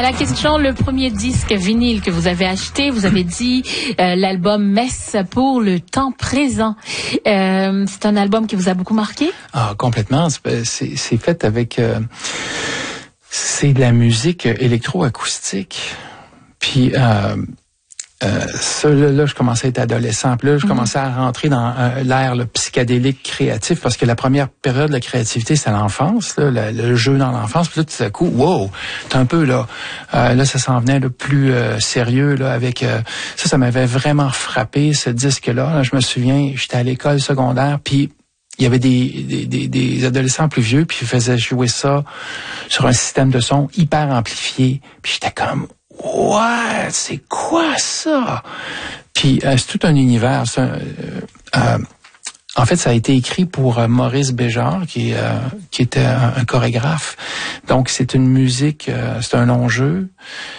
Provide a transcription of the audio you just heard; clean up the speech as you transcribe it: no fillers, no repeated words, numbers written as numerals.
la question, le premier disque vinyle que vous avez acheté, vous avez dit l'album Messe pour le temps présent. C'est un album qui vous a beaucoup marqué? Ah, complètement. C'est fait avec... c'est de la musique électroacoustique. Puis... ça, là, je commençais à être adolescent. Puis là, je commençais à rentrer dans l'ère psychédélique créatif parce que la première période de la créativité, c'est l'enfance, là, le jeu dans l'enfance. Puis là, tout à coup, wow, t'es un peu là. Là, ça s'en venait le plus sérieux là avec ça m'avait vraiment frappé ce disque-là. Là, je me souviens, j'étais à l'école secondaire, puis il y avait des adolescents plus vieux, puis ils faisaient jouer ça sur un système de son hyper amplifié. Puis j'étais comme ouais, c'est quoi ça? Puis c'est tout un univers. En fait, ça a été écrit pour Maurice Béjart, qui était un chorégraphe. Donc c'est une musique, c'est un long jeu.